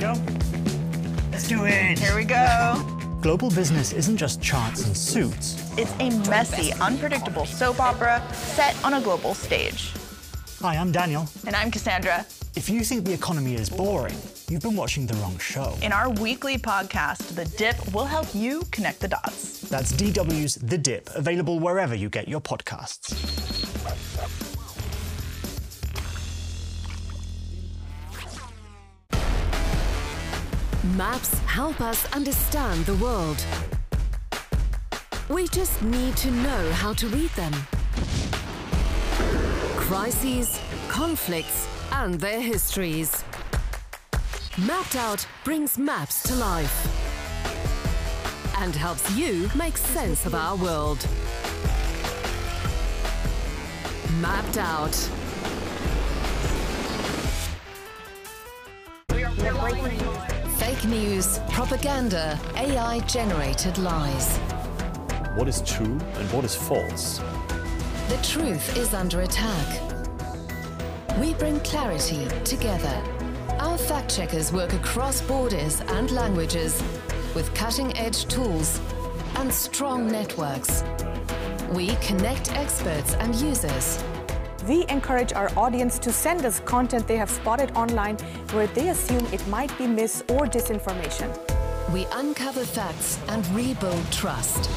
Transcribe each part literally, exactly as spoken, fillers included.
go. Let's do it. Here we go. Global business isn't just charts and suits. It's a messy, unpredictable soap opera set on a global stage. Hi, I'm Daniel. And I'm Cassandra. If you think the economy is boring, you've been watching the wrong show. In our weekly podcast, The Dip, we'll help you connect the dots. That's D W's The Dip, available wherever you get your podcasts. Maps help us understand the world. We just need to know how to read them. Crises, conflicts, and their histories. Mapped Out brings maps to life and helps you make sense of our world. Mapped Out. Fake news, propaganda, A I-generated lies. What is true and what is false? The truth is under attack. We bring clarity together. Our fact-checkers work across borders and languages with cutting-edge tools and strong networks. We connect experts and users. We encourage our audience to send us content they have spotted online where they assume it might be mis- or disinformation. We uncover facts and rebuild trust.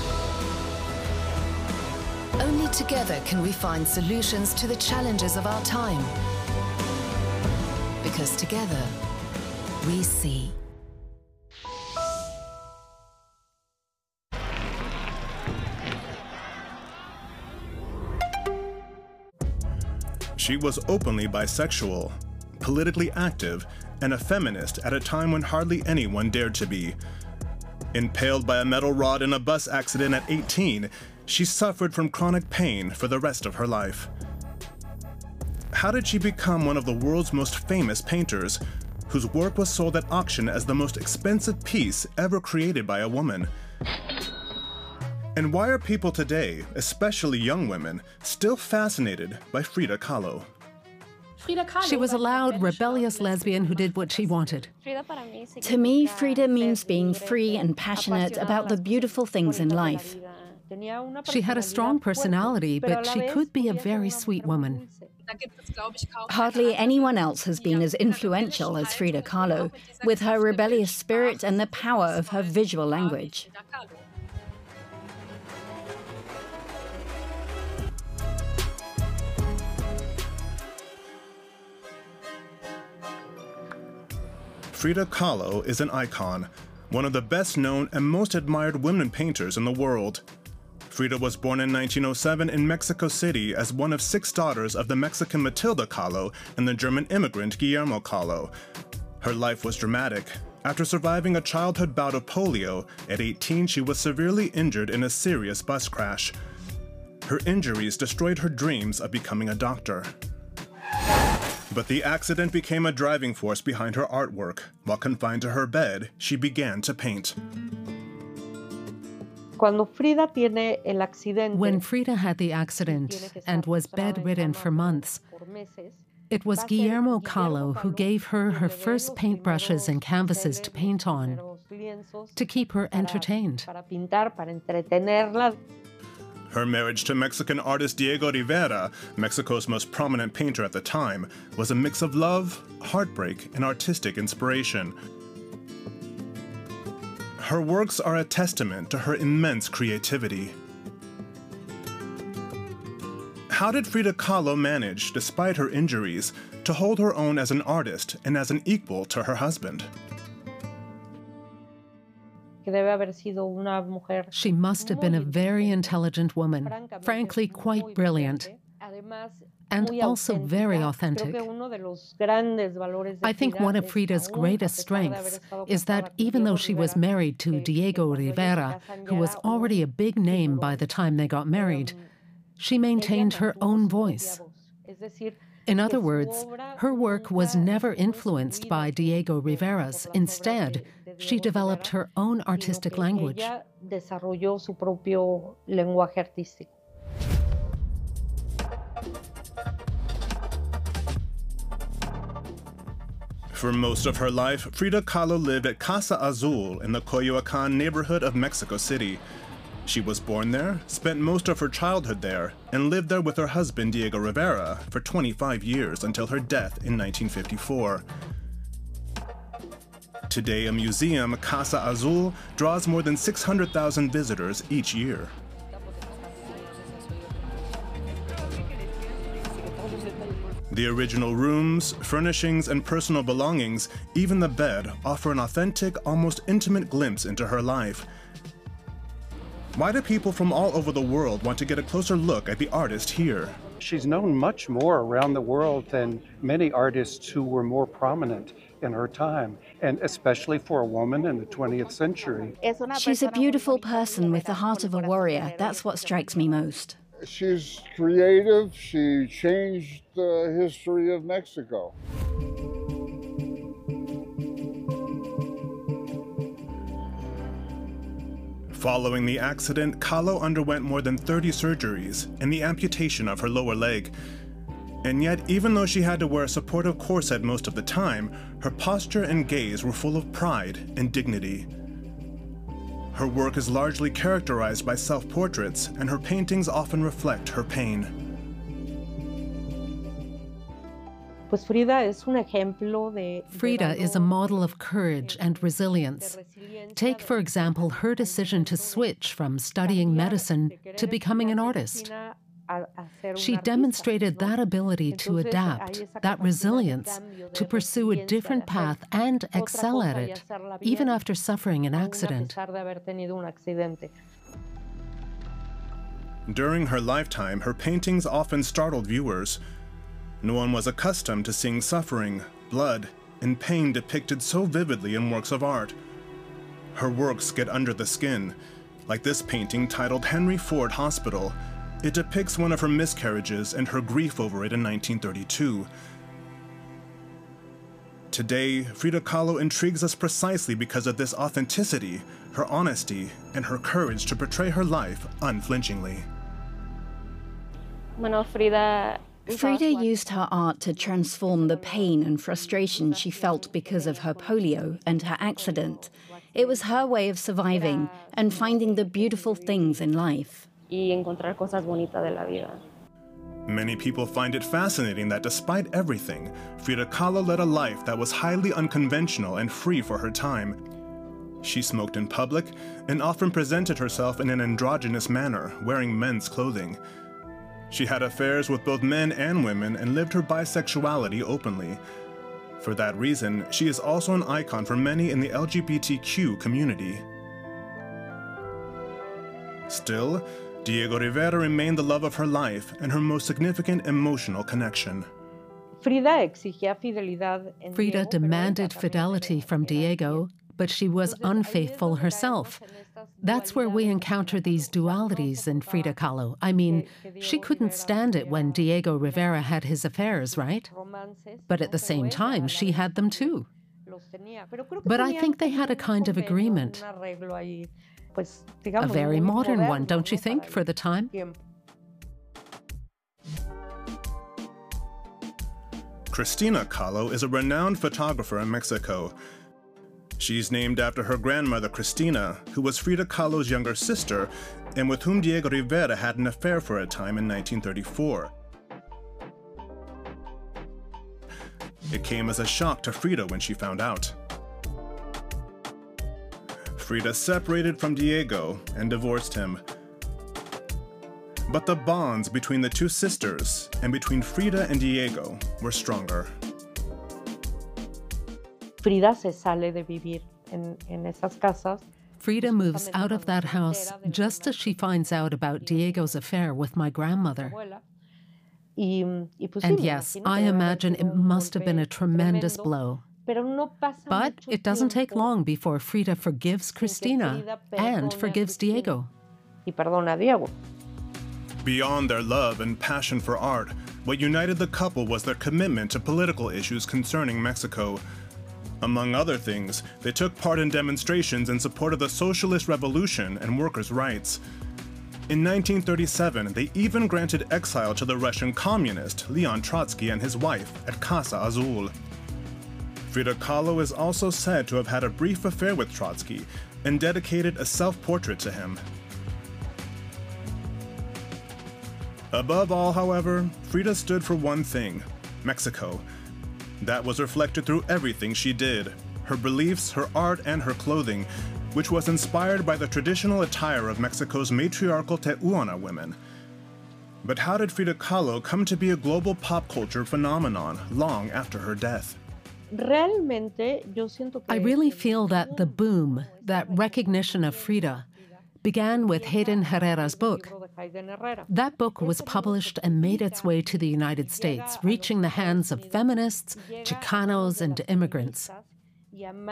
Only together can we find solutions to the challenges of our time. Because together, we see. She was openly bisexual, politically active, and a feminist at a time when hardly anyone dared to be. Impaled by a metal rod in a bus accident at eighteen, she suffered from chronic pain for the rest of her life. How did she become one of the world's most famous painters, whose work was sold at auction as the most expensive piece ever created by a woman? And why are people today, especially young women, still fascinated by Frida Kahlo? She was a loud, rebellious lesbian who did what she wanted. To me, Frida means being free and passionate about the beautiful things in life. She had a strong personality, but she could be a very sweet woman. Hardly anyone else has been as influential as Frida Kahlo, with her rebellious spirit and the power of her visual language. Frida Kahlo is an icon, one of the best-known and most admired women painters in the world. Frida was born in nineteen oh seven in Mexico City as one of six daughters of the Mexican Matilda Kahlo and the German immigrant Guillermo Kahlo. Her life was dramatic. After surviving a childhood bout of polio, at eighteen she was severely injured in a serious bus crash. Her injuries destroyed her dreams of becoming a doctor. But the accident became a driving force behind her artwork. While confined to her bed, she began to paint. When Frida had the accident and was bedridden for months, it was Guillermo Kahlo who gave her her first paintbrushes and canvases to paint on, to keep her entertained. Her marriage to Mexican artist Diego Rivera, Mexico's most prominent painter at the time, was a mix of love, heartbreak, and artistic inspiration. Her works are a testament to her immense creativity. How did Frida Kahlo manage, despite her injuries, to hold her own as an artist and as an equal to her husband? She must have been a very intelligent woman, frankly quite brilliant, and also very authentic. I think one of Frida's greatest strengths is that even though she was married to Diego Rivera, who was already a big name by the time they got married, she maintained her own voice. In other words, her work was never influenced by Diego Rivera's. Instead, she developed her own artistic language. For most of her life, Frida Kahlo lived at Casa Azul in the Coyoacan neighborhood of Mexico City. She was born there, spent most of her childhood there, and lived there with her husband Diego Rivera for twenty-five years until her death in nineteen fifty-four. Today, a museum, Casa Azul, draws more than six hundred thousand visitors each year. The original rooms, furnishings, and personal belongings, even the bed, offer an authentic, almost intimate glimpse into her life. Why do people from all over the world want to get a closer look at the artist here? She's known much more around the world than many artists who were more prominent in her time, and especially for a woman in the twentieth century. She's a beautiful person with the heart of a warrior. That's what strikes me most. She's creative. She changed the history of Mexico. Following the accident, Kahlo underwent more than thirty surgeries and the amputation of her lower leg. And yet, even though she had to wear a supportive corset most of the time, her posture and gaze were full of pride and dignity. Her work is largely characterized by self-portraits, and her paintings often reflect her pain. Frida is a model of courage and resilience. Take, for example, her decision to switch from studying medicine to becoming an artist. She demonstrated that ability to adapt, that resilience, to pursue a different path and excel at it, even after suffering an accident. During her lifetime, her paintings often startled viewers. No one was accustomed to seeing suffering, blood, and pain depicted so vividly in works of art. Her works get under the skin, like this painting titled Henry Ford Hospital. It depicts one of her miscarriages and her grief over it in nineteen thirty-two. Today, Frida Kahlo intrigues us precisely because of this authenticity, her honesty, and her courage to portray her life unflinchingly. Frida used her art to transform the pain and frustration she felt because of her polio and her accident. It was her way of surviving and finding the beautiful things in life. Many people find it fascinating that despite everything, Frida Kahlo led a life that was highly unconventional and free for her time. She smoked in public and often presented herself in an androgynous manner, wearing men's clothing. She had affairs with both men and women and lived her bisexuality openly. For that reason, she is also an icon for many in the L G B T Q community. Still, Diego Rivera remained the love of her life and her most significant emotional connection. Frida demanded fidelity from Diego, but she was unfaithful herself. That's where we encounter these dualities in Frida Kahlo. I mean, she couldn't stand it when Diego Rivera had his affairs, right? But at the same time, she had them too. But I think they had a kind of agreement. A very modern one, don't you think, for the time? Cristina Kahlo is a renowned photographer in Mexico. She's named after her grandmother Cristina, who was Frida Kahlo's younger sister and with whom Diego Rivera had an affair for a time in nineteen thirty-four. It came as a shock to Frida when she found out. Frida separated from Diego and divorced him. But the bonds between the two sisters and between Frida and Diego were stronger. Frida se sale de vivir en, en esas casas. Frida moves out of that house just as she finds out about Diego's affair with my grandmother. And yes, I imagine it must have been a tremendous blow. But it doesn't take long before Frida forgives Cristina and forgives Diego. Beyond their love and passion for art, what united the couple was their commitment to political issues concerning Mexico. Among other things, they took part in demonstrations in support of the socialist revolution and workers' rights. In nineteen thirty-seven, they even granted exile to the Russian communist Leon Trotsky and his wife at Casa Azul. Frida Kahlo is also said to have had a brief affair with Trotsky and dedicated a self-portrait to him. Above all, however, Frida stood for one thing: Mexico. That was reflected through everything she did: her beliefs, her art, and her clothing, which was inspired by the traditional attire of Mexico's matriarchal Tehuana women. But how did Frida Kahlo come to be a global pop culture phenomenon long after her death? I really feel that the boom, that recognition of Frida, began with Hayden Herrera's book. That book was published and made its way to the United States, reaching the hands of feminists, Chicanos, and immigrants.